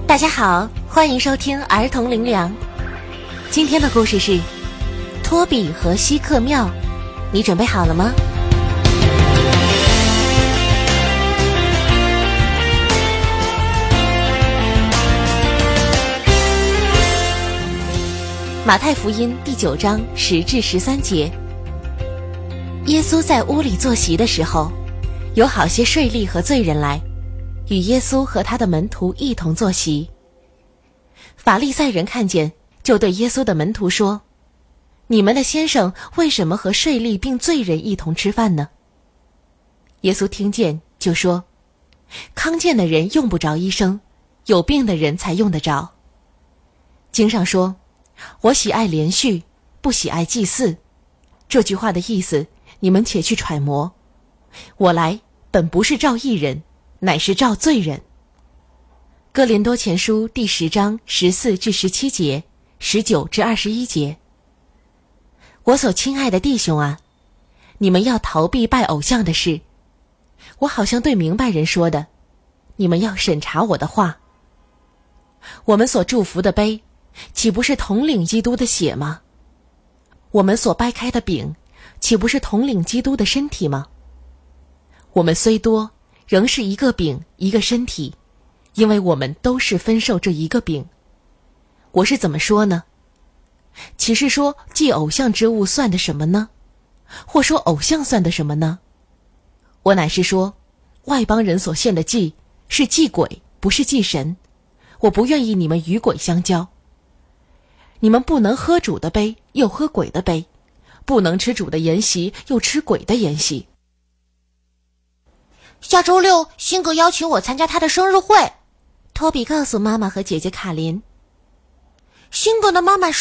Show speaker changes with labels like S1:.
S1: 大家好，欢迎收听儿童灵粮。今天的故事是托比和西克庙，你准备好了吗？马太福音第9章10至13节，耶稣在屋里坐席的时候，有好些税吏和罪人来，与耶稣和他的门徒一同坐席。法利赛人看见，就对耶稣的门徒说：你们的先生为什么和税吏并罪人一同吃饭呢？耶稣听见就说：康健的人用不着医生，有病的人才用得着。经上说，我喜爱连续，不喜爱祭祀。这句话的意思，你们且去揣摩。我来本不是召义人，乃是召罪人。哥林多前书第10章14至17节，19至21节。我所亲爱的弟兄啊，你们要逃避拜偶像的事。我好像对明白人说的，你们要审查我的话。我们所祝福的杯，岂不是统领基督的血吗？我们所掰开的饼，岂不是统领基督的身体吗？我们虽多，仍是一个饼，一个身体，因为我们都是分受这一个饼。我是怎么说呢？岂是说祭偶像之物算的什么呢？或说偶像算的什么呢？我乃是说，外邦人所献的祭是祭鬼，不是祭神。我不愿意你们与鬼相交。你们不能喝主的杯，又喝鬼的杯；不能吃主的筵席，又吃鬼的筵席。
S2: 下周6，辛格邀请我参加他的生日会。
S1: 托比告诉妈妈和姐姐卡琳。
S2: 辛格的妈妈